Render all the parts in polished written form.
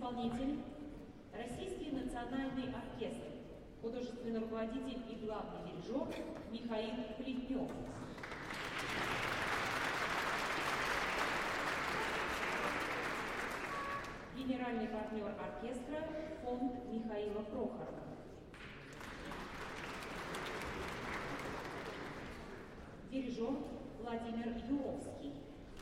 Исполнитель – Российский национальный оркестр, художественный руководитель и главный дирижер Михаил Плетнев. Генеральный партнер оркестра – фонд Михаила Прохорова. Дирижер Владимир Юровский.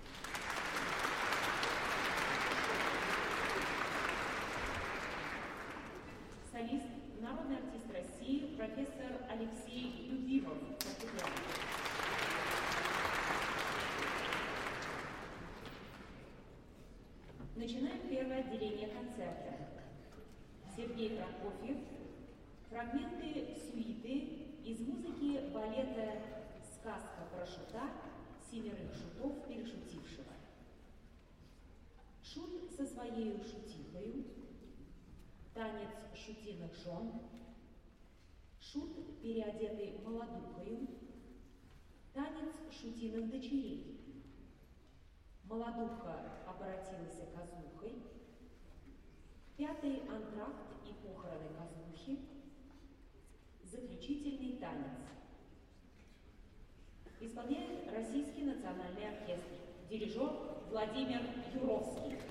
Солист, народный артист России, профессор Алексей Людивов. Начинаем первое отделение концерта. Сергей Прокофьев. Фрагменты сюиты из музыки балета «Сказка про шута» «Семерых шутов перешутившего». Шут со своей шутихою, танец шутиных жен, шут, переодетый молодухою, танец шутиных дочерей. Молодуха обратилась козлухой, пятый антракт и похороны козлухи, заключительный танец. Исполняет Российский национальный оркестр. Дирижер Владимир Юровский.